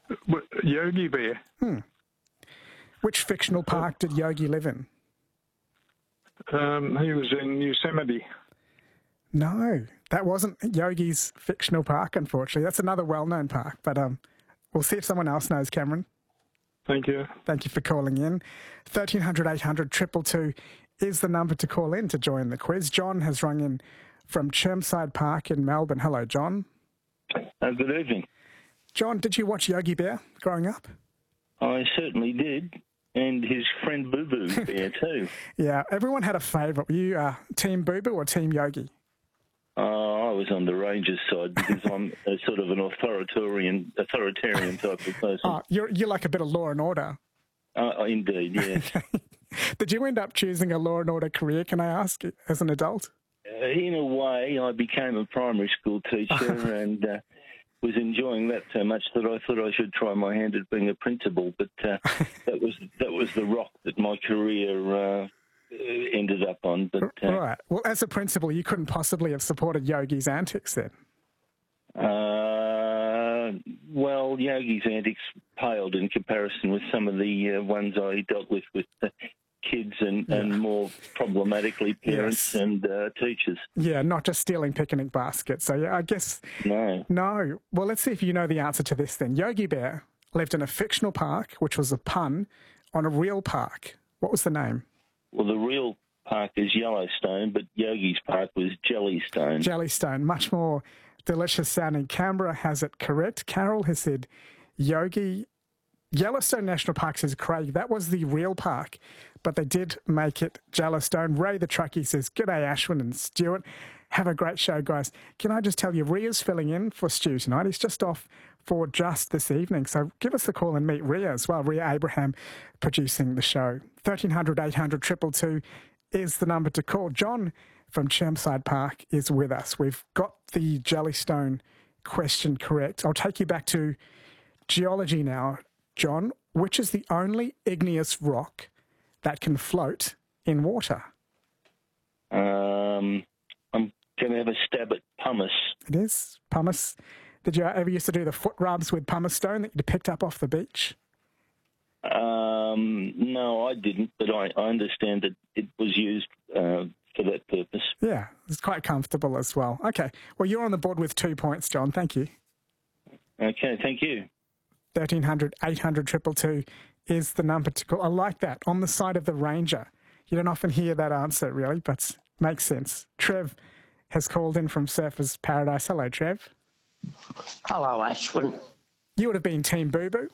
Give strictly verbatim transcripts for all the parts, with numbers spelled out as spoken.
W- Yogi Bear. Hmm. Which fictional park did Yogi live in? Um, he was in Yosemite. No, that wasn't Yogi's fictional park, unfortunately. That's another well-known park, but um, we'll see if someone else knows, Cameron. Thank you. Thank you for calling in. thirteen hundred, eight hundred, two two two is the number to call in to join the quiz. John has rung in from Chermside Park in Melbourne. Hello, John. Uh, good evening. John, did you watch Yogi Bear growing up? I certainly did, and his friend Boo Boo Bear too. Yeah, everyone had a favourite. Were you uh, Team Boo Boo or Team Yogi? Uh, I was on the Rangers side because I'm a sort of an authoritarian, authoritarian type of person. Oh, you're you're like a bit of Law and Order. Uh, indeed, yes. Did you end up choosing a Law and Order career? Can I ask, as an adult? Uh, in a way, I became a primary school teacher and uh, was enjoying that so much that I thought I should try my hand at being a principal. But uh, that was that was the rock that my career uh, ended up on. But uh, right. Well, as a principal, you couldn't possibly have supported Yogi's antics then. Uh, well, Yogi's antics paled in comparison with some of the uh, ones I dealt with with uh, kids and, yeah. and more problematically parents yes. and uh, teachers. Yeah, not just stealing picnic baskets. So, yeah, I guess... No. No. Well, let's see if you know the answer to this then. Yogi Bear lived in a fictional park, which was a pun on a real park. What was the name? Well, the real park is Yellowstone, but Yogi's park was Jellystone. Jellystone, much more delicious sounding. Canberra has it correct. Carol has said Yogi. Yellowstone National Park says Craig. That was the real park, but they did make it Jellystone. Ray the Truckie says, G'day, Ashwin and Stuart. Have a great show, guys. Can I just tell you, Ria's filling in for Stu tonight. He's just off for just this evening. So give us a call and meet Ria as well. Ria Abraham producing the show. thirteen hundred, eight hundred, two two two is the number to call. John from Chermside Park is with us. We've got the Jellystone question correct. I'll take you back to geology now, John. Which is the only igneous rock that can float in water? Um, I'm going to have a stab at pumice. It is pumice. Did you ever used to do the foot rubs with pumice stone that you picked up off the beach? Um, no, I didn't, but I, I understand that it was used uh, for that purpose. Yeah, it's quite comfortable as well. Okay, well, you're on the board with two points, John. Thank you. Okay, thank you. thirteen hundred, eight hundred, two two two is the number to call. I like that. On the side of the Ranger. You don't often hear that answer, really, but makes sense. Trev has called in from Surfers Paradise. Hello, Trev. Hello, Ashwin. You would have been Team Boo Boo.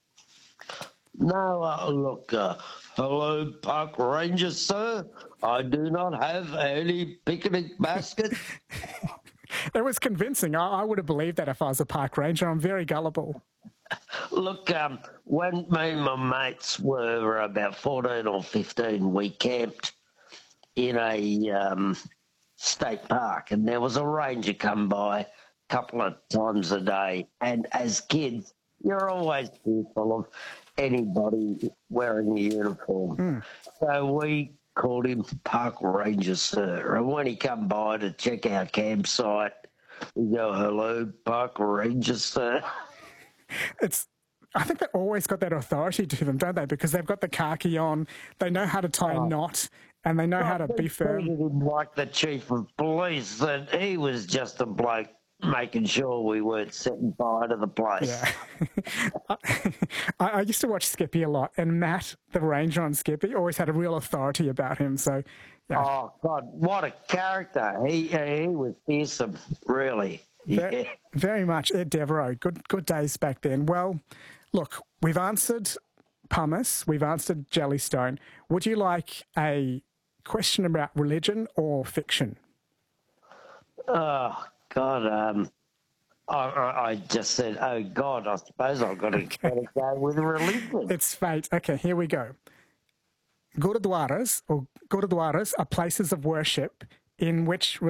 No, uh, look, uh, hello, Park Ranger, sir. I do not have any picnic basket. It was convincing. I, I would have believed that if I was a park ranger. I'm very gullible. Look, um, when me and my mates were about fourteen or fifteen, we camped in a um, state park, and there was a ranger come by a couple of times a day. And as kids, you're always fearful of anybody wearing a uniform. Mm. So we called him Park Ranger, sir. And when he come by to check our campsite, we go, hello, Park Ranger, sir. It's, I think they always got that authority to them, don't they? Because they've got the khaki on, they know how to tie a Oh. knot, and they know how to be firm. Treated him like the chief of police, that he was just a bloke making sure we weren't setting fire to the place. Yeah. I, I used to watch Skippy a lot, and Matt, the ranger on Skippy, always had a real authority about him. So, yeah. Oh, God, what a character. He he was fearsome, really. Very, Yeah. very much. Ed Devereaux, good good days back then. Well, look, we've answered pumice, we've answered Jellystone. Would you like a question about religion or fiction? Oh, God, um, I, I, I just said, oh, God, I suppose I've got to, Okay. got to go with religion. It's fate. Okay, here we go. Gurudwaras or Gurudwaras are places of worship in which